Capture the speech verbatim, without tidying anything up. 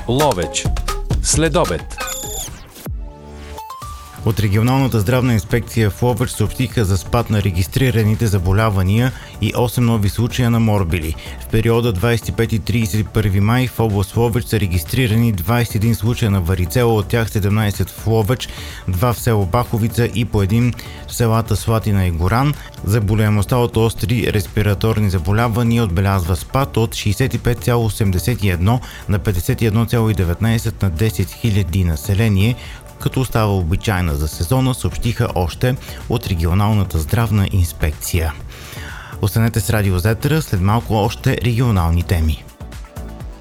Ловеч. Следобед. От регионалната здравна инспекция в Ловеч съобщиха за спад на регистрираните заболявания и осем нови случая на морбили. В периода двадесет и пети – тридесет и първи май в област Ловеч са регистрирани двадесет и един случая на варицела, от тях седемнадесет в Ловеч, два в село Баховица и по един в селата Слатина и Горан. Заболеваемостта от остри респираторни заболявания отбелязва спад от шейсет и пет цяло осемдесет и едно на петдесет и едно цяло деветнадесет на десет хиляди население, като остава обичайна за сезона, съобщиха още от регионалната здравна инспекция. Останете с Радио Зетера, след малко още регионални теми.